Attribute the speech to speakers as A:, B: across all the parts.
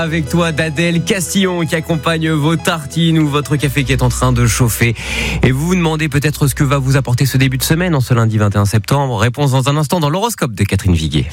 A: Avec toi d'Adèle Castillon qui accompagne vos tartines ou votre café qui est en train de chauffer. Et vous vous demandez peut-être ce que va vous apporter ce début de semaine en ce lundi 21 septembre. Réponse dans un instant dans l'horoscope de Catherine Viguier.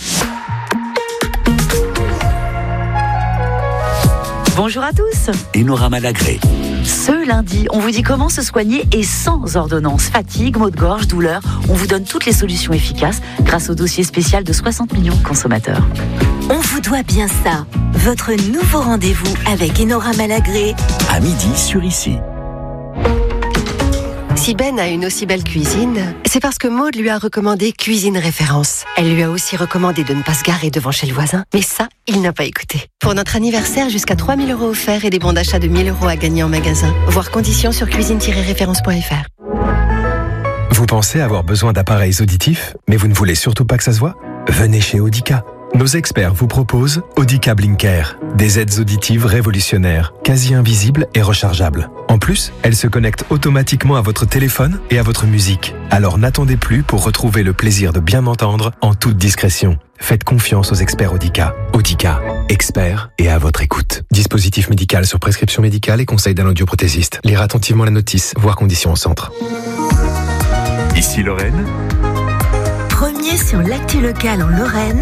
B: Bonjour à tous.
C: Enora Malagré.
B: Ce lundi, on vous dit comment se soigner et sans ordonnance. Fatigue, maux de gorge, douleur, on vous donne toutes les solutions efficaces grâce au dossier spécial de 60 millions de consommateurs.
D: On vous doit bien ça. Votre nouveau rendez-vous avec Enora Malagré.
C: À midi sur Ici.
E: Si Ben a une aussi belle cuisine, c'est parce que Maud lui a recommandé Cuisine Référence. Elle lui a aussi recommandé de ne pas se garer devant chez le voisin. Mais ça, il n'a pas écouté. Pour notre anniversaire, jusqu'à 3 000 € offerts et des bons d'achat de 1 000 € à gagner en magasin. Voir conditions sur cuisine-référence.fr.
F: Vous pensez avoir besoin d'appareils auditifs, mais vous ne voulez surtout pas que ça se voit ? Venez chez Audica. Nos experts vous proposent Audica Blinker, des aides auditives révolutionnaires, quasi invisibles et rechargeables. En plus, elles se connectent automatiquement à votre téléphone et à votre musique. Alors n'attendez plus pour retrouver le plaisir de bien entendre en toute discrétion. Faites confiance aux experts Audica. Audica, experts et à votre écoute. Dispositif médical sur prescription médicale et conseil d'un audioprothésiste. Lire attentivement la notice, voir conditions au centre.
C: Ici Lorraine.
D: Premier sur l'actu locale en Lorraine.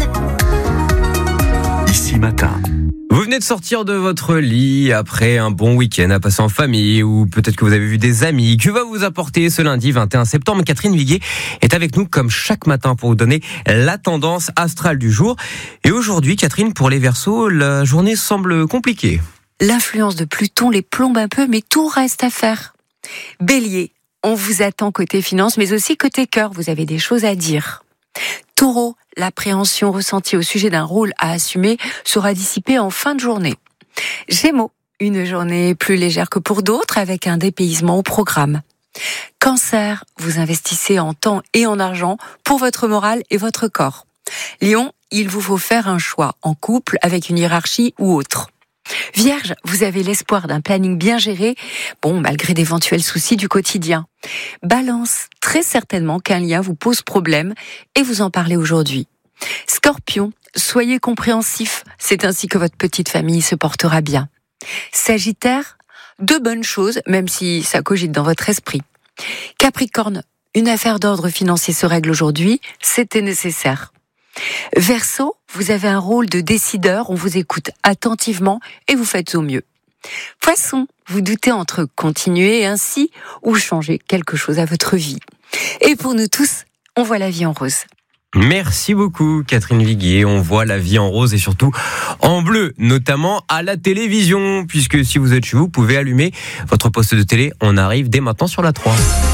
C: Ici Matin.
A: Vous venez de sortir de votre lit après un bon week-end à passer en famille ou peut-être que vous avez vu des amis. Que va vous apporter ce lundi 21 septembre ? Catherine Viguier est avec nous comme chaque matin pour vous donner la tendance astrale du jour. Et aujourd'hui, Catherine, pour les Verseaux, la journée semble compliquée.
G: L'influence de Pluton les plombe un peu, mais tout reste à faire. Bélier, on vous attend côté finance, mais aussi côté cœur, vous avez des choses à dire. Taureau, l'appréhension ressentie au sujet d'un rôle à assumer sera dissipée en fin de journée. Gémeaux, une journée plus légère que pour d'autres avec un dépaysement au programme. Cancer, vous investissez en temps et en argent pour votre morale et votre corps. Lion, il vous faut faire un choix en couple avec une hiérarchie ou autre. Vierge, vous avez l'espoir d'un planning bien géré, malgré d'éventuels soucis du quotidien. Balance, très certainement qu'un lien vous pose problème et vous en parlez aujourd'hui. Scorpion, soyez compréhensif, c'est ainsi que votre petite famille se portera bien. Sagittaire, de bonnes choses, même si ça cogite dans votre esprit. Capricorne, une affaire d'ordre financier se règle aujourd'hui, c'était nécessaire. Verseau, vous avez un rôle de décideur, on vous écoute attentivement et vous faites au mieux. Poisson, vous doutez entre continuer ainsi ou changer quelque chose à votre vie. Et pour nous tous, on voit la vie en rose.
A: Merci beaucoup Catherine Viguier, on voit la vie en rose et surtout en bleu, notamment à la télévision, puisque si vous êtes chez vous, vous pouvez allumer votre poste de télé, on arrive dès maintenant sur la 3.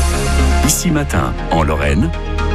C: Ici Matin, en Lorraine,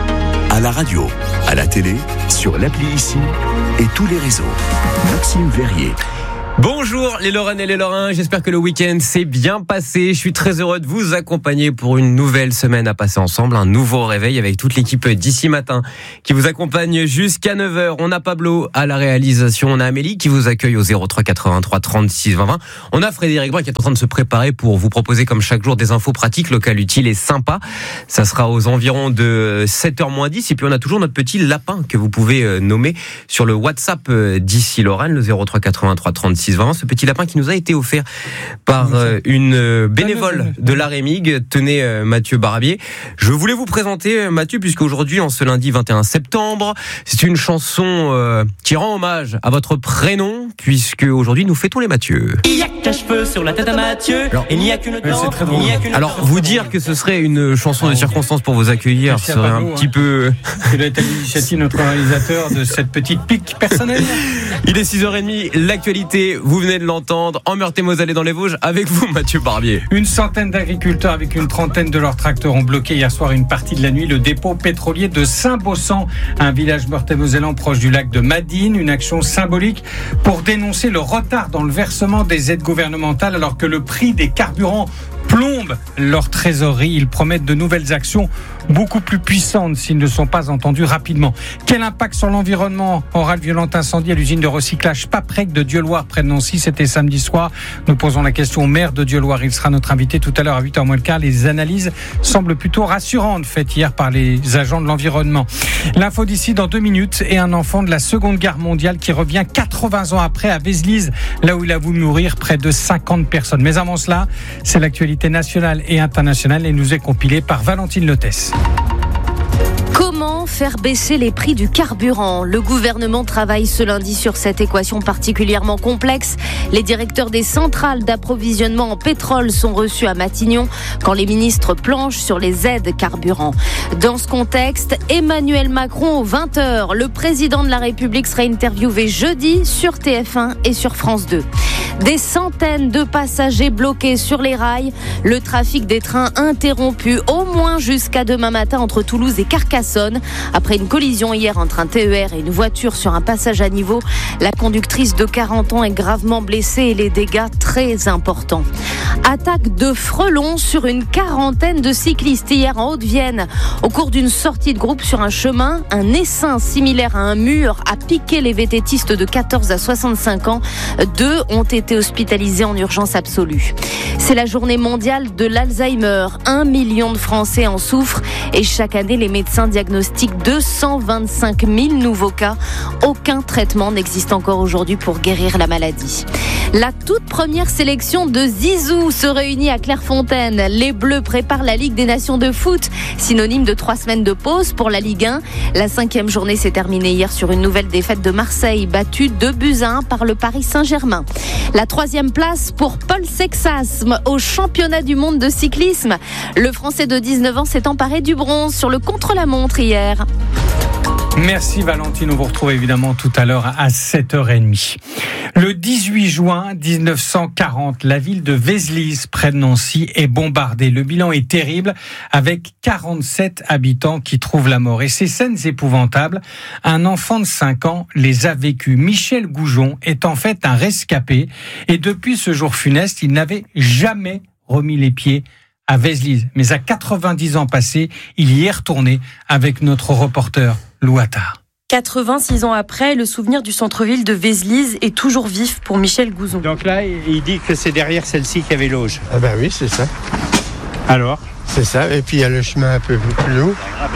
C: à la radio, à la télé, sur l'appli Ici et tous les réseaux. Maxime Verrier.
A: Bonjour les Lorraines et les Lorrains, j'espère que le week-end s'est bien passé. Je suis très heureux de vous accompagner pour une nouvelle semaine à passer ensemble, un nouveau réveil avec toute l'équipe d'Ici Matin qui vous accompagne jusqu'à 9h. On a Pablo à la réalisation, on a Amélie qui vous accueille au 03 83 36 20 20. On a Frédéric Brun qui est en train de se préparer pour vous proposer comme chaque jour des infos pratiques, locales, utiles et sympas. Ça sera aux environs de 7h-10 et puis on a toujours notre petit lapin que vous pouvez nommer sur le WhatsApp d'Ici Lorraine, le 03 83 36 20. Ce petit lapin qui nous a été offert par une bénévole de la Rémig. Tenez, Mathieu Barbier. Je voulais vous présenter Mathieu puisque aujourd'hui, en ce lundi 21 septembre, c'est une chanson qui rend hommage à votre prénom puisque aujourd'hui nous fêtons les Mathieu.
H: Il y a qu'un cheveu sur la tête à Mathieu. Alors, il n'y a qu'une dent.
A: Alors, vous dire que ce serait une chanson de circonstance pour vous accueillir,
I: Merci
A: serait
I: Pablo,
A: un petit peu...
I: Il a été à l'initiative notre réalisateur de cette petite pique personnelle.
A: Il est 6h30, l'actualité, vous venez de l'entendre, en Meurthe-et-Moselle et dans les Vosges, avec vous Mathieu Barbier.
I: Une centaine d'agriculteurs avec une trentaine de leurs tracteurs ont bloqué hier soir une partie de la nuit le dépôt pétrolier de Saint-Baussan, un village meurthe-et-mosellan proche du lac de Madine. Une action symbolique pour dénoncer le retard dans le versement des aides gouvernementales alors que le prix des carburants plombe plombent leur trésorerie. Ils promettent de nouvelles actions beaucoup plus puissantes s'ils ne sont pas entendus rapidement. Quel impact sur l'environnement aura le violent incendie à l'usine de recyclage Paprec de Dieulouard près de Nancy? C'était samedi soir. Nous posons la question au maire de Dieulouard. Il sera notre invité tout à l'heure à 8h moins le quart. Les analyses semblent plutôt rassurantes faites hier par les agents de l'environnement. L'info d'ici dans 2 minutes et un enfant de la Seconde Guerre mondiale qui revient 80 ans après à Vézelise, là où il a voulu nourrir près de 50 personnes. Mais avant cela, c'est l'actualité nationale et internationale et nous est compilée par Valentine Lotès.
J: Comment faire baisser les prix du carburant? Le gouvernement travaille ce lundi sur cette équation particulièrement complexe. Les directeurs des centrales d'approvisionnement en pétrole sont reçus à Matignon quand les ministres planchent sur les aides carburant. Dans ce contexte, Emmanuel Macron aux 20h. Le président de la République sera interviewé jeudi sur TF1 et sur France 2. Des centaines de passagers bloqués sur les rails. Le trafic des trains interrompu au moins jusqu'à demain matin entre Toulouse et Carcassonne. Après une collision hier entre un TER et une voiture sur un passage à niveau, la conductrice de 40 ans est gravement blessée et les dégâts très importants. Attaque de frelons sur une quarantaine de cyclistes hier en Haute-Vienne. Au cours d'une sortie de groupe sur un chemin, un essaim similaire à un mur a piqué les vététistes de 14 à 65 ans. 2 ont été hospitalisés en urgence absolue. C'est la journée mondiale de l'Alzheimer. 1 million de Français en souffrent et chaque année, les médecins diagnostiquent 225 000 nouveaux cas. Aucun traitement n'existe encore aujourd'hui pour guérir la maladie. La toute première sélection de Zizou se réunit à Clairefontaine. Les Bleus préparent la Ligue des Nations de foot, synonyme de 3 semaines de pause pour la Ligue 1. La 5e journée s'est terminée hier sur une nouvelle défaite de Marseille, battue 2-1 par le Paris Saint-Germain. La 3e place pour Paul Sexas au championnat du monde de cyclisme. Le Français de 19 ans s'est emparé du bronze sur le contre-la-montre hier.
I: Merci Valentine, on vous retrouve évidemment tout à l'heure à 7h30. Le 18 juin 1940, la ville de Vézelise, près de Nancy, est bombardée. Le bilan est terrible, avec 47 habitants qui trouvent la mort. Et ces scènes épouvantables, un enfant de 5 ans les a vécues. Michel Goujon est en fait un rescapé. Et depuis ce jour funeste, il n'avait jamais remis les pieds à Vézelise. Mais à 90 ans passés, il y est retourné avec notre reporter Lou Attard.
K: 86 ans après, le souvenir du centre-ville de Vézelise est toujours vif pour Michel Goujon.
L: Donc là, il dit que c'est derrière celle-ci qu'il y avait l'auge.
M: Ah ben oui, c'est ça.
L: Alors ?
M: C'est ça, et puis il y a le chemin un peu plus long.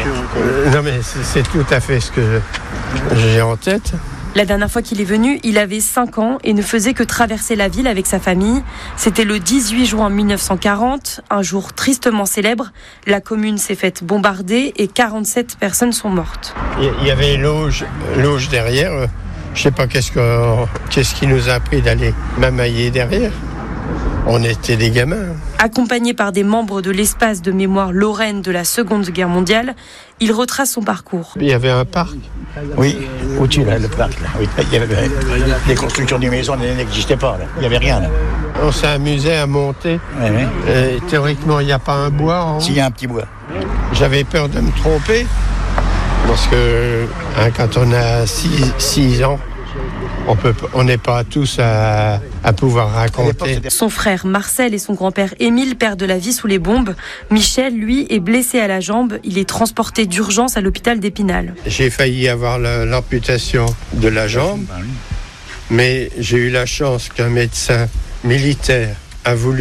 M: Non mais c'est tout à fait ce que j'ai en tête.
K: La dernière fois qu'il est venu, il avait 5 ans et ne faisait que traverser la ville avec sa famille. C'était le 18 juin 1940, un jour tristement célèbre. La commune s'est faite bombarder et 47 personnes sont mortes.
M: Il y avait l'auge derrière. Je ne sais pas qu'est-ce qui nous a appris d'aller mamailler derrière. On était des gamins.
K: Accompagné par des membres de l'espace de mémoire Lorraine de la Seconde Guerre mondiale, il retrace son parcours.
M: Il y avait un parc.
L: Oui, au-dessus, là, le parc. Là. Oui. Il y avait, les constructions des maisons n'existaient pas. Là. Il n'y avait rien. Là.
M: On s'est amusé à monter.
L: Oui.
M: Théoriquement, il n'y a pas un bois en haut.
L: S'il y a un petit bois.
M: J'avais peur de me tromper. Parce que quand on a 6 ans, on n'est pas tous à pouvoir raconter.
K: Son frère Marcel et son grand-père Émile perdent la vie sous les bombes. Michel, lui, est blessé à la jambe. Il est transporté d'urgence à l'hôpital d'Épinal.
M: J'ai failli avoir l'amputation de la jambe, mais j'ai eu la chance qu'un médecin militaire a voulu